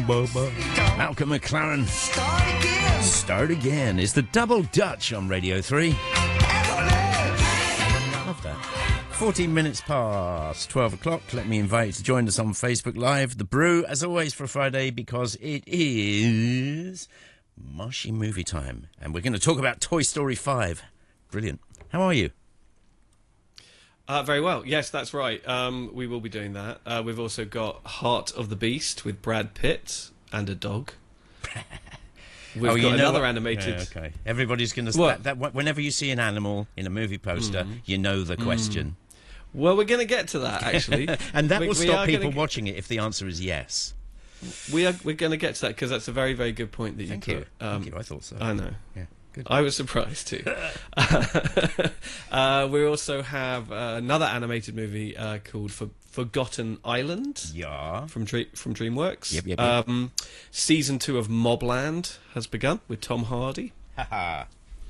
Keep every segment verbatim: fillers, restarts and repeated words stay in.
Malcolm McLaren. Start again. Start again is the Double Dutch on Radio three. Love that. fourteen minutes past twelve o'clock. Let me invite you to join us on Facebook Live. The Brew, as always, for Friday, because it is Marshy movie time. And we're going to talk about Toy Story five. Brilliant. How are you? Uh, very well. Yes, that's right. Um, we will be doing that. Uh, we've also got Heart of the Beast with Brad Pitt and a dog. We've oh, got you know another what? animated... Yeah, okay. Everybody's going to... What? That, that, whenever you see an animal in a movie poster, mm. you know the question. Mm. Well, we're going to get to that, actually. And that we, will stop people gonna... watching it if the answer is yes. We are, we're going to get to that, because that's a very, very good point that you Thank put. you. Um, Thank you. I thought so. I know. Yeah. Good. I was surprised too. uh, we also have uh, another animated movie uh, called For- Forgotten Island. Yeah. From Dre- from DreamWorks. Yep, yep, yep. Um, season two of Mobland has begun with Tom Hardy. Haha.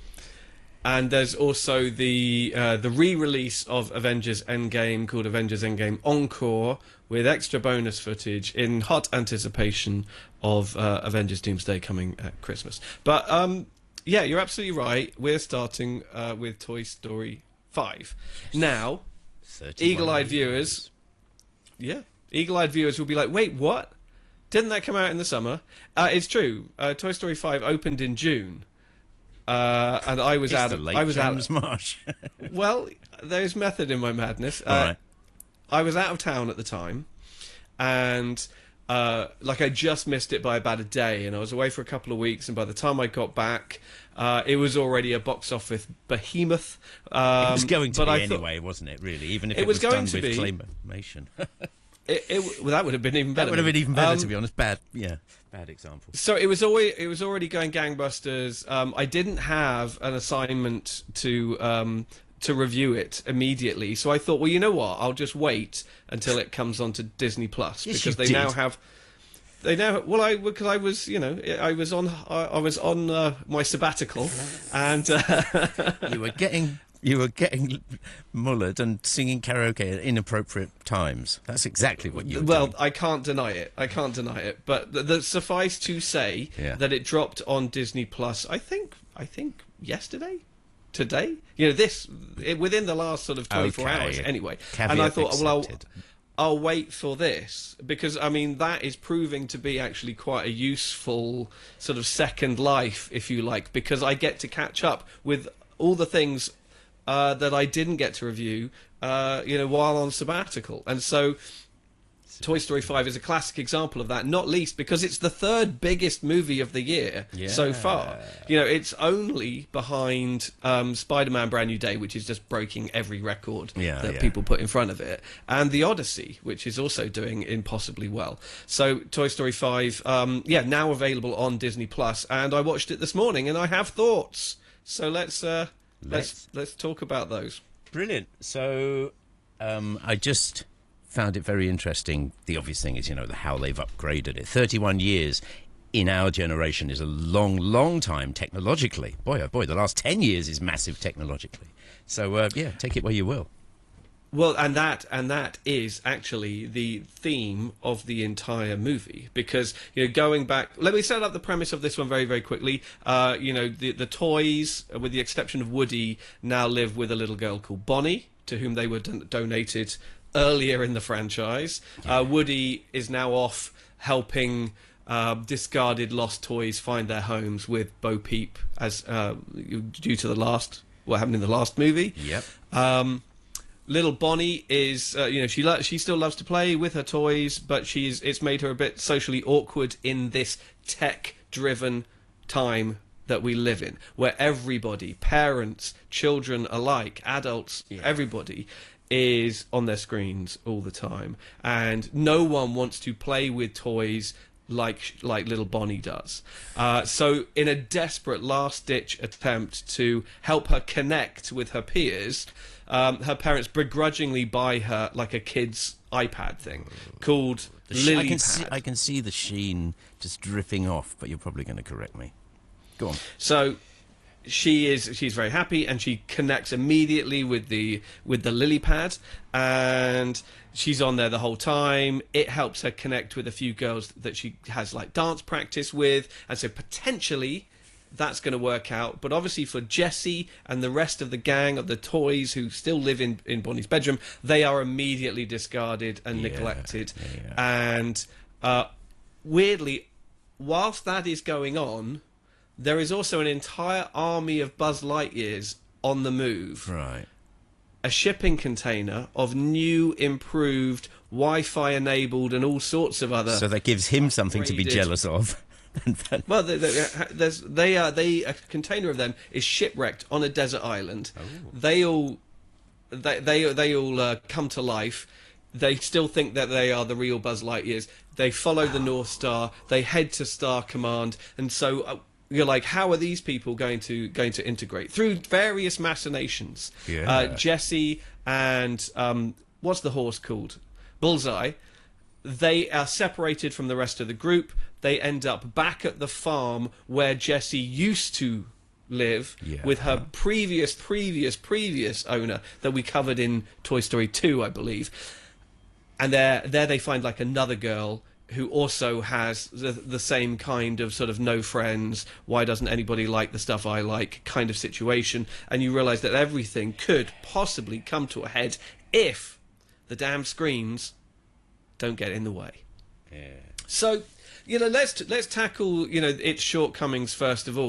And there's also the uh, the re-release of Avengers Endgame called Avengers Endgame Encore with extra bonus footage in hot anticipation of uh, Avengers Doomsday coming at Christmas. But um, yeah, you're absolutely right. We're starting uh, with Toy Story five. Yes. Now, eagle-eyed viewers... Yeah, eagle-eyed viewers will be like, wait, what? Didn't that come out in the summer? Uh, it's true. Uh, Toy Story five opened in June. Uh, and I was it's out. The Of, late I was James out. Marsh. Well, there's method in my madness. All uh, right. I was out of town at the time, and uh, like I just missed it by about a day, and I was away for a couple of weeks. And by the time I got back, uh, it was already a box office behemoth. Um, it was going to but be I thought, anyway, wasn't it? Really, even if it it was, was going done to with be. claymation. It, it, well, that would have been even better. That would have been even better, um, to be honest. Bad, yeah, bad example. So it was always it was already going gangbusters. Um, I didn't have an assignment to um, to review it immediately, so I thought, well, you know what? I'll just wait until it comes onto Disney Plus Yes, because you they did. now have. They now well, I because I was you know I was on I, I was on uh, my sabbatical, and uh, you were getting. You were getting mullered and singing karaoke at inappropriate times. That's exactly what you were Well, doing. I can't deny it. I can't deny it. But the, the, suffice to say Yeah. that it dropped on Disney Plus. I think. I think yesterday, today. You know, this it, within the last sort of twenty-four Okay. hours. Anyway, Caveat and I thought, well, I'll, accepted. I'll wait for this because I mean that is proving to be actually quite a useful sort of second life, if you like, because I get to catch up with all the things. Uh, that I didn't get to review, uh, you know, while on sabbatical, and so Toy Story five is a classic example of that. Not least because it's the third biggest movie of the year Yeah. so far. You know, it's only behind um, Spider-Man: Brand New Day, which is just breaking every record Yeah, that yeah. people put in front of it, and The Odyssey, which is also doing impossibly well. So Toy Story five, um, yeah, now available on Disney Plus, and I watched it this morning, and I have thoughts. So let's. Uh, Let's let's talk about those. Brilliant. So um, I just found it very interesting. The obvious thing is, you know, the, how they've upgraded it. thirty-one years in our generation is a long, long time technologically. Boy, oh boy, the last ten years is massive technologically. So, uh, yeah, take it where you will. Well, and that and that is actually the theme of the entire movie, because you know, going back, let me set up the premise of this one very, very quickly. Uh, you know, the the toys, with the exception of Woody, now live with a little girl called Bonnie, to whom they were don- donated earlier in the franchise. Yeah. Uh, Woody is now off helping uh, discarded lost toys find their homes with Bo Peep, as uh, due to the last what happened in the last movie. Yep. Um, Little Bonnie is, uh, you know, she lo- she still loves to play with her toys, but she's it's made her a bit socially awkward in this tech-driven time that we live in, where everybody, parents, children alike, adults, Yeah. everybody is on their screens all the time, and no one wants to play with toys like like little Bonnie does. Uh, so in a desperate last-ditch attempt to help her connect with her peers, um, her parents begrudgingly buy her like a kid's iPad thing called The sh- I can LilyPad. see, I can see the sheen just dripping off, but you're probably going to correct me. Go on. So she is she's very happy, and she connects immediately with the with the lily pad, and she's on there the whole time. It helps her connect with a few girls that she has like dance practice with, and so potentially that's going to work out. But obviously for Jessie and the rest of the gang of the toys who still live in, in Bonnie's bedroom, they are immediately discarded and Yeah, neglected. yeah. And uh, weirdly, whilst that is going on, there is also an entire army of Buzz Lightyears on the move. Right. A shipping container of new, improved, Wi-Fi enabled and all sorts of other... So that gives him something to be upgraded- jealous of. Well, they, they, there's they are they a container of them is shipwrecked on a desert island. Oh. They all they they they all uh, come to life. They still think that they are the real Buzz Lightyears. They follow the North Star. They head to Star Command, and so uh, you're like, how are these people going to going to integrate through various machinations? Yeah. Uh, Jessie and um, what's the horse called? Bullseye. They are separated from the rest of the group. They end up back at the farm where Jessie used to live Yeah. with her previous, previous, previous owner that we covered in Toy Story two, I believe. And there, there they find like another girl who also has the, the same kind of sort of no friends, why doesn't anybody like the stuff I like kind of situation. And you realise that everything could possibly come to a head if the damn screens don't get in the way. Yeah. So, you know, let's let's tackle, you know, its shortcomings first of all.